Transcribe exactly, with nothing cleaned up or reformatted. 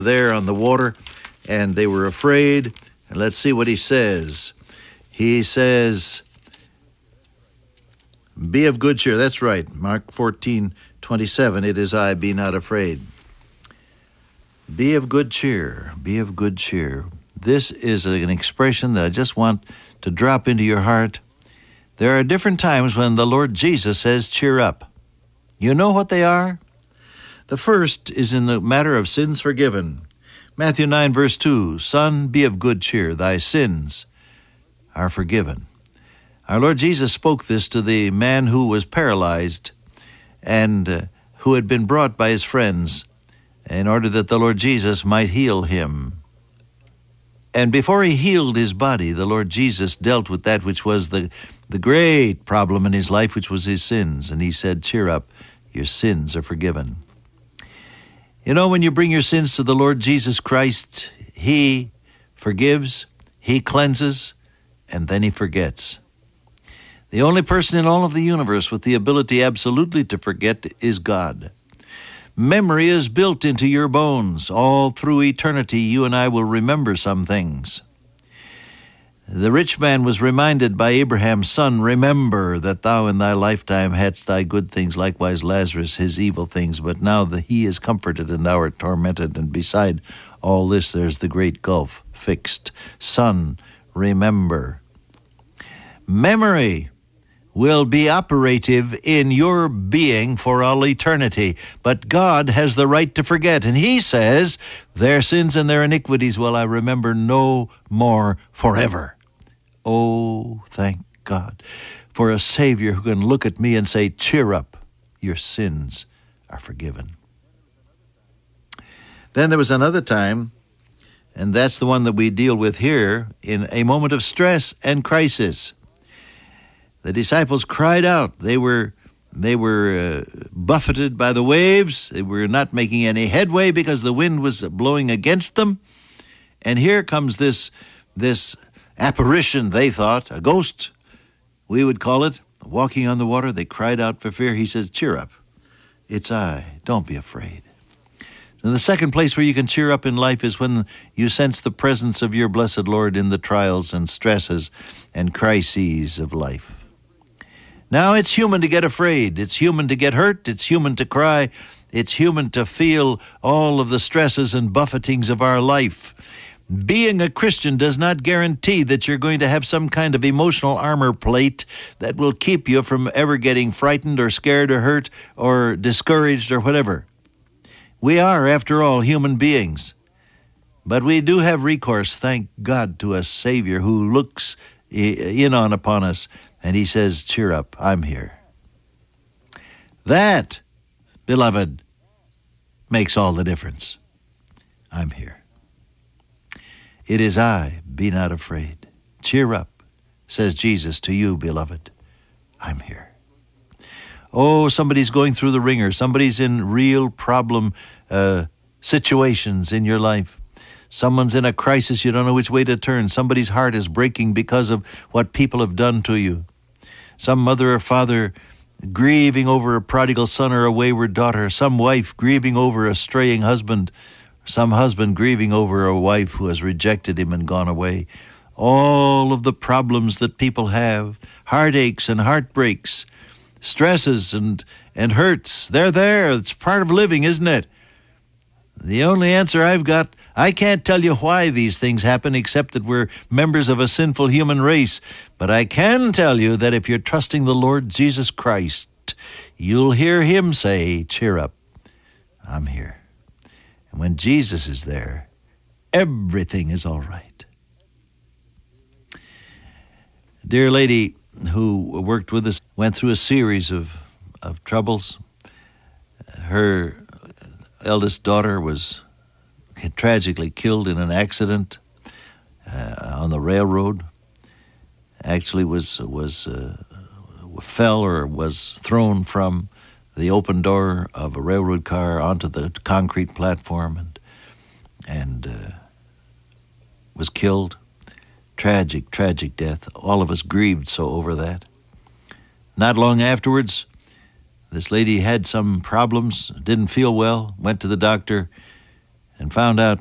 there on the water, and they were afraid. And let's see what he says. He says, be of good cheer. That's right, Mark fourteen twenty-seven. It is I, be not afraid. Be of good cheer. Be of good cheer. This is an expression that I just want to drop into your heart. There are different times when the Lord Jesus says, cheer up. You know what they are? The first is in the matter of sins forgiven. Matthew nine, verse two, Son, be of good cheer, thy sins are forgiven. Our Lord Jesus spoke this to the man who was paralyzed and uh, who had been brought by his friends in order that the Lord Jesus might heal him. And before he healed his body, the Lord Jesus dealt with that which was the, the great problem in his life, which was his sins. And he said, cheer up, your sins are forgiven. You know, when you bring your sins to the Lord Jesus Christ, he forgives, he cleanses, and then he forgets. The only person in all of the universe with the ability absolutely to forget is God. Memory is built into your bones. All through eternity, you and I will remember some things. The rich man was reminded by Abraham's son, remember that thou in thy lifetime hadst thy good things, likewise Lazarus his evil things, but now that he is comforted and thou art tormented, and beside all this there's the great gulf fixed. Son, remember. Memory will be operative in your being for all eternity, but God has the right to forget, and he says, their sins and their iniquities will I remember no more forever. Oh, thank God for a Savior who can look at me and say, cheer up, your sins are forgiven. Then there was another time, and that's the one that we deal with here, in a moment of stress and crisis. The disciples cried out. They were they were uh, buffeted by the waves. They were not making any headway because the wind was blowing against them. And here comes this this apparition, they thought, a ghost, we would call it, walking on the water. They cried out for fear. He says, cheer up. It's I. Don't be afraid. And the second place where you can cheer up in life is when you sense the presence of your blessed Lord in the trials and stresses and crises of life. Now, it's human to get afraid. It's human to get hurt. It's human to cry. It's human to feel all of the stresses and buffetings of our life. Being a Christian does not guarantee that you're going to have some kind of emotional armor plate that will keep you from ever getting frightened or scared or hurt or discouraged or whatever. We are, after all, human beings. But we do have recourse, thank God, to a Savior who looks in on upon us, and he says, cheer up, I'm here. That, beloved, makes all the difference. I'm here. It is I, be not afraid. Cheer up, says Jesus to you, beloved. I'm here. Oh, somebody's going through the ringer. Somebody's in real problem uh, situations in your life. Someone's in a crisis. You don't know which way to turn. Somebody's heart is breaking because of what people have done to you. Some mother or father grieving over a prodigal son or a wayward daughter. Some wife grieving over a straying husband. Some husband grieving over a wife who has rejected him and gone away. All of the problems that people have, heartaches and heartbreaks, stresses and, and hurts, they're there. It's part of living, isn't it? The only answer I've got, I can't tell you why these things happen except that we're members of a sinful human race. But I can tell you that if you're trusting the Lord Jesus Christ, you'll hear him say, cheer up, I'm here. And when Jesus is there, everything is all right. A dear lady who worked with us went through a series of, of troubles. Her eldest daughter was tragically killed in an accident uh, on the railroad. Actually was was uh, fell or was thrown from the open door of a railroad car onto the concrete platform and and uh, was killed. Tragic, tragic death. All of us grieved so over that. Not long afterwards, this lady had some problems, didn't feel well, went to the doctor. and found out